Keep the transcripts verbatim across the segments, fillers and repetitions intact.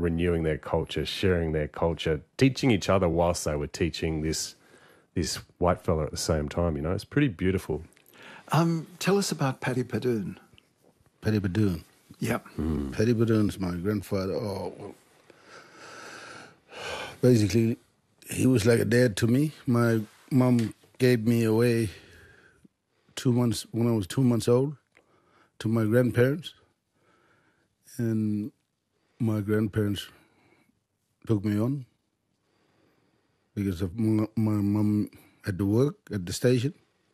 renewing their culture, sharing their culture, teaching each other whilst they were teaching this this white fella at the same time, you know. It's pretty beautiful. Um, tell us about Paddy Padoon. Paddy Padoon. Yep. Mm. Paddy Padoon's my grandfather. Oh, well, basically, he was like a dad to me. My mom gave me away two months when I was two months old to my grandparents, and my grandparents took me on because of my, my mom had to work at the station.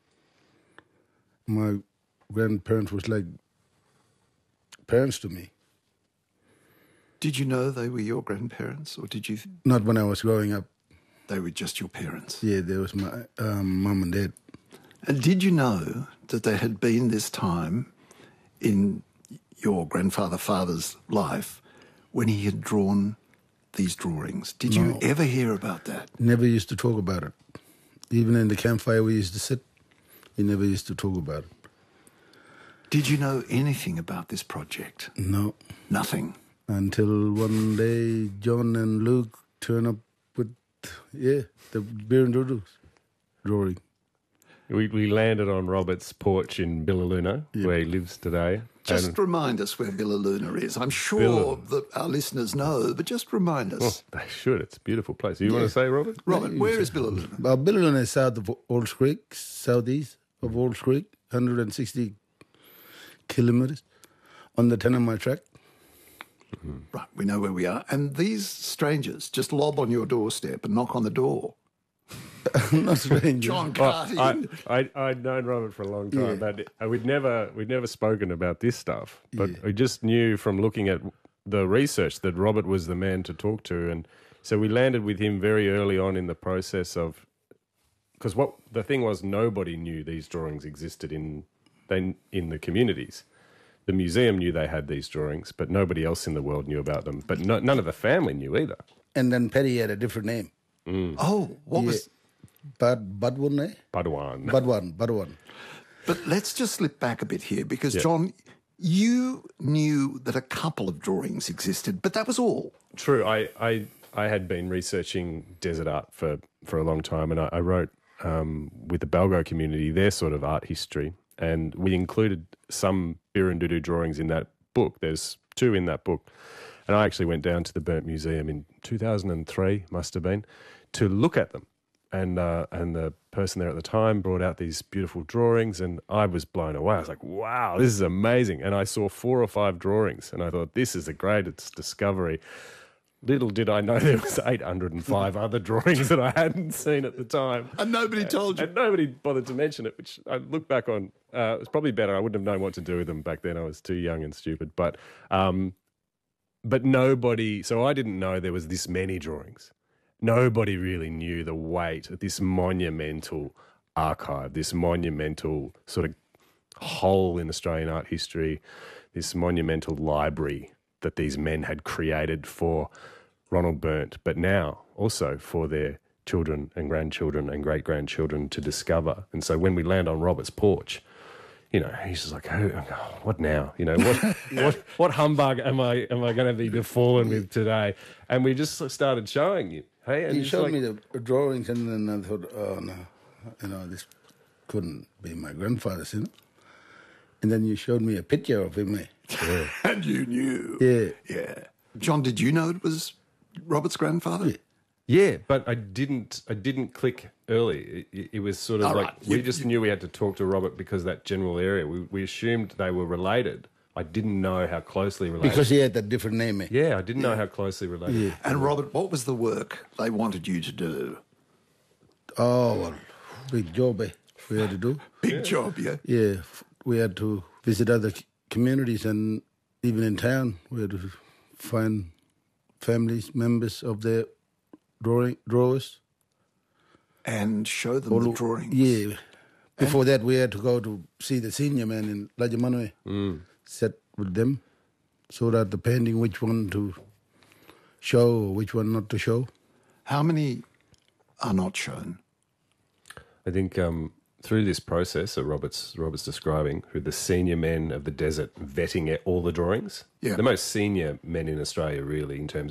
My grandparents was like parents to me. Did you know they were your grandparents, or did you... Th- Not when I was growing up. They were just your parents? Yeah, there was my um, mum and dad. And did you know that there had been this time in your grandfather father's life when he had drawn these drawings? Did No. you ever hear about that? Never used to talk about it. Even in the campfire we used to sit, we never used to talk about it. Did you know anything about this project? No. Nothing? Until one day John and Luke turned up with, yeah, the Beer and Doodles drawing. We we landed on Robert's porch in Billaluna, Yeah. where he lives today. Just And- remind us where Billaluna is. I'm sure Billa- that our listeners know, but just remind Oh, us. they should. It's a beautiful place. You want to say, Robert? Robert, where is Billaluna? Well, Billaluna is south of Old Creek, southeast of Old Creek, one hundred sixty kilometres on the Tanami track. Right, we know where we are. And these strangers just lob on your doorstep and knock on the door. Not strange. John Well, Carty. I, I, I'd known Robert for a long time, Yeah. but uh, we'd never we'd never spoken about this stuff. But Yeah. we just knew from looking at the research that Robert was the man to talk to, and so we landed with him very early on in the process of, because what the thing was, nobody knew these drawings existed in they in the communities. The museum knew they had these drawings, but nobody else in the world knew about them. But no, none of the family knew either. And then Paddy had a different name. oh, what Yeah. was... Bud, Budwan, eh? Padwan. Budwan, Budwan. But let's just slip back a bit here because, Yeah. John, you knew that a couple of drawings existed, but that was all. True. I, I, I had been researching desert art for, for a long time, and I, I wrote um, with the Balgo community their sort of art history, and we included some Birrindudu drawings in that book. There's two in that book. And I actually went down to the Burnt Museum in two thousand three, must have been, to look at them. And uh, and the person there at the time brought out these beautiful drawings, and I was blown away. I was like, wow, this is amazing. And I saw four or five drawings, and I thought, this is the greatest discovery. Little did I know there was eight hundred five other drawings that I hadn't seen at the time. And nobody told you. And nobody bothered to mention it, which I look back on, uh, it was probably better. I wouldn't have known what to do with them back then. I was too young and stupid. But, um, but nobody, so I didn't know there was this many drawings. Nobody really knew the weight of this monumental archive, this monumental sort of hole in Australian art history, this monumental library that these men had created for Ronald Burnt, but now also for their children and grandchildren and great-grandchildren to discover. And so when we land on Robert's porch, you know, he's just like, oh, what now? You know, what what what humbug am I am I going to be befallen with today? And we just started showing you. Hey, and He just showed like, me the drawings, and then I thought, oh, no, you know, this couldn't be my grandfather's, you know. And then you showed me a picture of him, eh? And you knew. Yeah. Yeah. John, did you know it was Robert's grandfather? Yeah. yeah, but I didn't I didn't click early. It, it was sort of All like right. we You- just you- knew we had to talk to Robert because that general area. We we assumed they were related. I didn't know how closely related. Because he had a different name, eh? yeah, I didn't know how closely related. Yeah. And Robert, what was the work they wanted you to do? Oh, well, big job, eh? We had to do. Big job, yeah? Yeah, f- we had to visit other c- communities, and even in town, we had to find families, members of their drawing drawers. And show them the drawings. Yeah. Before that, we had to go to see the senior man in Lajamanue, mm. sit with them, sort out the painting, which one to show or which one not to show. How many are not shown? I think um, through this process that Robert's Robert's describing, through the senior men of the desert vetting all the drawings, Yeah. the most senior men in Australia, really, in terms